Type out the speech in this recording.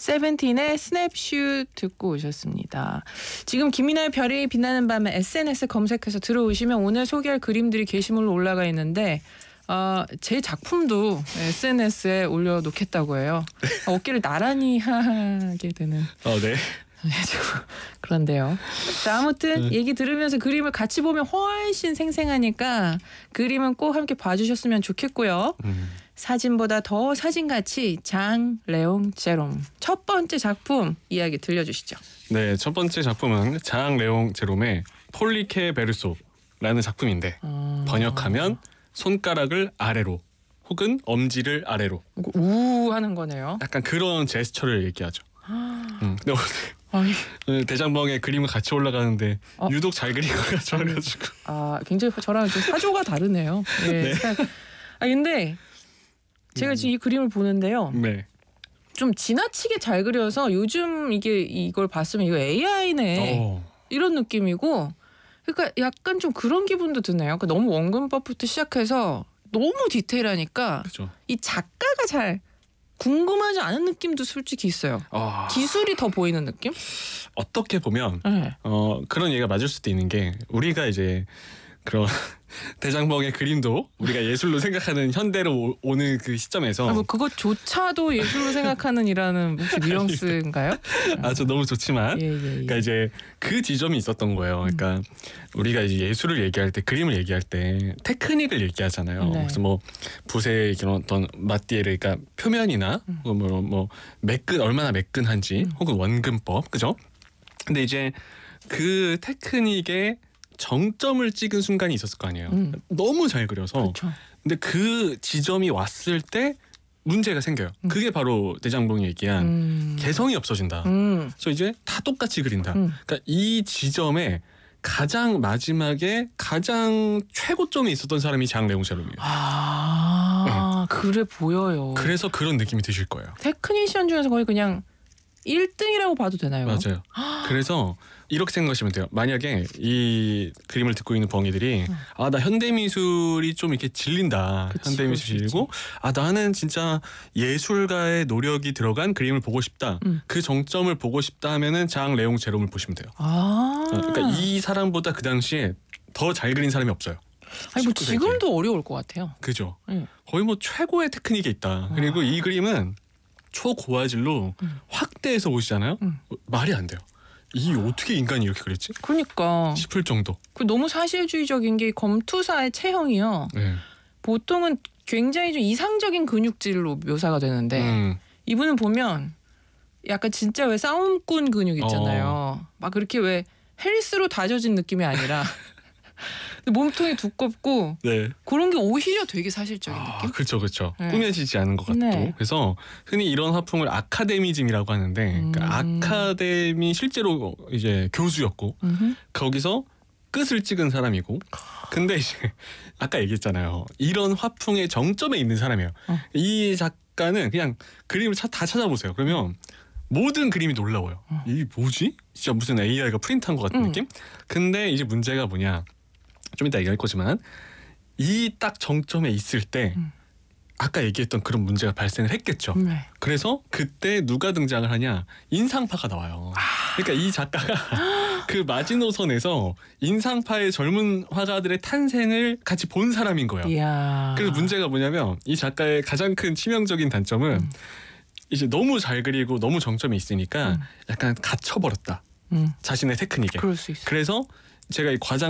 세븐틴의 스냅슛 듣고 오셨습니다. 지금 김이나의 별이 빛나는 밤에 SNS 검색해서 들어오시면 오늘 소개할 그림들이 게시물로 올라가 있는데 제 작품도 SNS에 올려놓겠다고 해요. 어깨를 나란히 하게 되는. 네. 그런데요. 자, 아무튼 얘기 들으면서 그림을 같이 보면 훨씬 생생하니까 그림은 꼭 함께 봐주셨으면 좋겠고요. 사진보다 더 사진같이 장 레옹 제롬 첫 번째 작품 이야기 들려주시죠. 네, 첫 번째 작품은 장 레옹 제롬의 폴리케 베르소라는 작품인데 번역하면 손가락을 아래로 혹은 엄지를 아래로 우 하는 거네요. 약간 그런 제스처를 얘기하죠. 근데 오늘 대장봉에 그림을 같이 올라가는데 유독 잘 그린 것 같아가지고 굉장히 저랑 좀 사조가 다르네요. 네. 근데 제가 지금 이 그림을 보는데요. 네. 좀 지나치게 잘 그려서 요즘 이걸 봤으면 이거 AI네 이런 느낌이고, 그러니까 약간 좀 그런 기분도 드네요. 그러니까 너무 원근법부터 시작해서 너무 디테일하니까 그쵸. 이 작가가 잘 궁금하지 않은 느낌도 솔직히 있어요. 기술이 더 보이는 느낌? 어떻게 보면 네. 그런 얘기가 맞을 수도 있는 게 우리가 이제 그런 대장봉의 그림도 우리가 예술로 생각하는 현대로 오는 그 시점에서 뭐 그것조차도 예술로 생각하는이라는 혹시 뉘앙스인가요? 저 너무 좋지만 그러니까 이제 그 지점이 있었던 거예요. 그러니까 우리가 이제 예술을 얘기할 때 그림을 얘기할 때 테크닉을 얘기하잖아요. 네. 그래서 뭐 붓의 이런 어떤 마띠에르 그러니까 표면이나 뭐 매끈 얼마나 매끈한지 혹은 원근법 그죠? 근데 이제 그 테크닉의 정점을 찍은 순간이 있었을 거 아니에요. 너무 잘 그려서. 그쵸. 근데 그 지점이 왔을 때 문제가 생겨요. 그게 바로 대장봉이 얘기한 개성이 없어진다. 그래서 이제 다 똑같이 그린다. 그러니까 이 지점에 가장 마지막에 가장 최고점에 있었던 사람이 장 레옹 제롬이에요. 그래 보여요. 그래서 그런 느낌이 드실 거예요. 테크니션 중에서 거의 그냥 1등이라고 봐도 되나요? 맞아요. 그래서 이렇게 생각하시면 돼요. 만약에 이 그림을 듣고 있는 벙이들이 나 현대미술이 좀 이렇게 질린다. 현대미술 질리고 나는 진짜 예술가의 노력이 들어간 그림을 보고 싶다. 그 정점을 보고 싶다 하면은 장 레옹 제롬을 보시면 돼요. 그러니까 이 사람보다 그 당시에 더 잘 그린 사람이 없어요. 아니 뭐 지금도 어려울 것 같아요. 그죠. 거의 뭐 최고의 테크닉이 있다. 그리고 이 그림은 초고화질로 확대해서 보시잖아요. 말이 안 돼요. 이 어떻게 인간이 이렇게 그렸지? 그러니까 싶을 정도. 너무 사실주의적인 게 검투사의 체형이요. 네. 보통은 굉장히 좀 이상적인 근육질로 묘사가 되는데 이분은 보면 약간 진짜 왜 싸움꾼 근육 있잖아요. 막 그렇게 왜 헬스로 다져진 느낌이 아니라 몸통이 두껍고 그런 게 오히려 되게 사실적인 느낌? 그렇죠. 꾸며지지 않은 것 같고. 그래서 흔히 이런 화풍을 아카데미즘이라고 하는데 그러니까 아카데미 실제로 이제 교수였고 거기서 끝을 찍은 사람이고 근데 이제 아까 얘기했잖아요. 이런 화풍의 정점에 있는 사람이에요. 이 작가는 그냥 그림을 다 찾아보세요. 그러면 모든 그림이 놀라워요. 이게 뭐지? 진짜 무슨 AI가 프린트한 것 같은 느낌? 근데 이제 문제가 뭐냐? 좀 이따 얘기할 거지만 이 딱 정점에 있을 때 아까 얘기했던 그런 문제가 발생을 했겠죠. 그래서 그때 누가 등장을 하냐? 인상파가 나와요. 그러니까 이 작가가 그 마지노선에서 인상파의 젊은 화가들의 탄생을 같이 본 사람인 거예요. 그래서 문제가 뭐냐면 이 작가의 가장 큰 치명적인 단점은 이제 너무 잘 그리고 너무 정점에 있으니까 약간 갇혀버렸다. 자신의 테크닉에. 그럴 수 있어요. 그래서 제가 이 과장